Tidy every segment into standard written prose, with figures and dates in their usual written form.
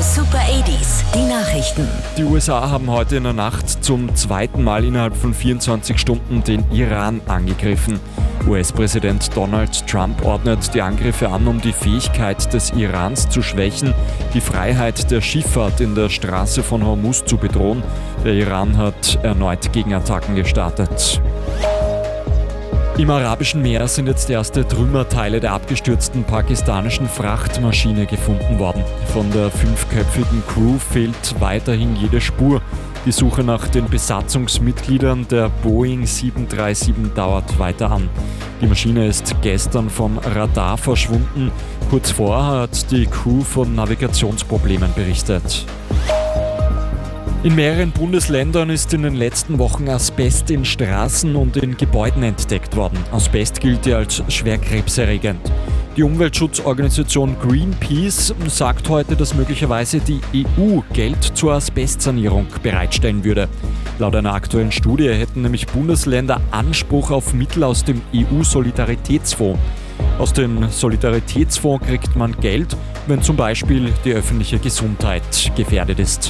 Super 80s, die Nachrichten. Die USA haben heute in der Nacht zum zweiten Mal innerhalb von 24 Stunden den Iran angegriffen. US-Präsident Donald Trump ordnet die Angriffe an, um die Fähigkeit des Irans zu schwächen, die Freiheit der Schifffahrt in der Straße von Hormuz zu bedrohen. Der Iran hat erneut Gegenattacken gestartet. Im Arabischen Meer sind jetzt erste Trümmerteile der abgestürzten pakistanischen Frachtmaschine gefunden worden. Von der 5-köpfigen Crew fehlt weiterhin jede Spur. Die Suche nach den Besatzungsmitgliedern der Boeing 737 dauert weiter an. Die Maschine ist gestern vom Radar verschwunden. Kurz vorher hat die Crew von Navigationsproblemen berichtet. In mehreren Bundesländern ist in den letzten Wochen Asbest in Straßen und in Gebäuden entdeckt worden. Asbest gilt ja als schwer krebserregend. Die Umweltschutzorganisation Greenpeace sagt heute, dass möglicherweise die EU Geld zur Asbestsanierung bereitstellen würde. Laut einer aktuellen Studie hätten nämlich Bundesländer Anspruch auf Mittel aus dem EU-Solidaritätsfonds. Aus dem Solidaritätsfonds kriegt man Geld, wenn zum Beispiel die öffentliche Gesundheit gefährdet ist.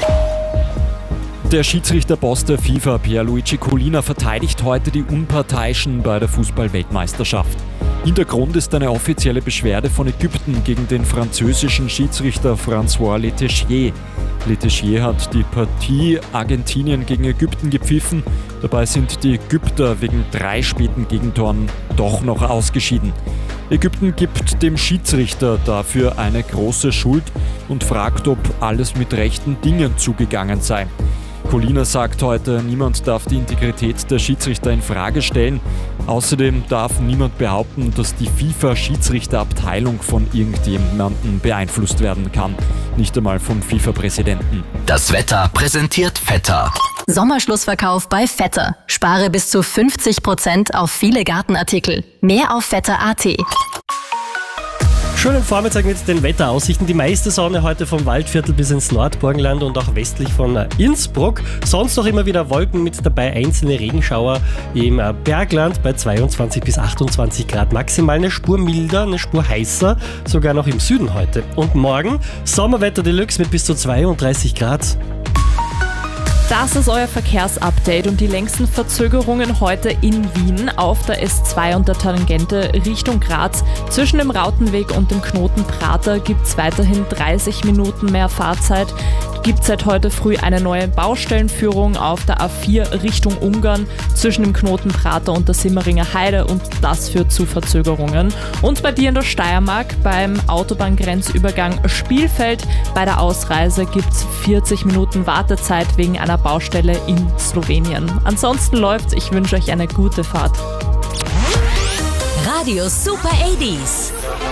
Der Schiedsrichterboss der FIFA, Pierluigi Collina, verteidigt heute die Unparteiischen bei der Fußball-Weltmeisterschaft. Hintergrund ist eine offizielle Beschwerde von Ägypten gegen den französischen Schiedsrichter François Letellier. Letellier hat die Partie Argentinien gegen Ägypten gepfiffen. Dabei sind die Ägypter wegen 3 späten Gegentoren doch noch ausgeschieden. Ägypten gibt dem Schiedsrichter dafür eine große Schuld und fragt, ob alles mit rechten Dingen zugegangen sei. Collina sagt heute, niemand darf die Integrität der Schiedsrichter in Frage stellen. Außerdem darf niemand behaupten, dass die FIFA-Schiedsrichterabteilung von irgendjemandem beeinflusst werden kann. Nicht einmal vom FIFA-Präsidenten. Das Wetter präsentiert Vetter. Sommerschlussverkauf bei Vetter. Spare bis zu 50% auf viele Gartenartikel. Mehr auf vetter.at. Schönen Vormittag mit den Wetteraussichten. Die meiste Sonne heute vom Waldviertel bis ins Nordburgenland und auch westlich von Innsbruck. Sonst noch immer wieder Wolken mit dabei, einzelne Regenschauer im Bergland bei 22 bis 28 Grad maximal. Eine Spur milder, eine Spur heißer, sogar noch im Süden heute. Und morgen Sommerwetter Deluxe mit bis zu 32 Grad. Das ist euer Verkehrsupdate und die längsten Verzögerungen heute in Wien auf der S2 und der Tangente Richtung Graz. Zwischen dem Rautenweg und dem Knoten Prater gibt es weiterhin 30 Minuten mehr Fahrzeit. Gibt seit heute früh eine neue Baustellenführung auf der A4 Richtung Ungarn zwischen dem Knoten Prater und der Simmeringer Heide und das führt zu Verzögerungen. Und bei dir in der Steiermark beim Autobahngrenzübergang Spielfeld bei der Ausreise gibt es 40 Minuten Wartezeit wegen einer Baustelle in Slowenien. Ansonsten läuft's. Ich wünsche euch eine gute Fahrt. Radio Super 80s.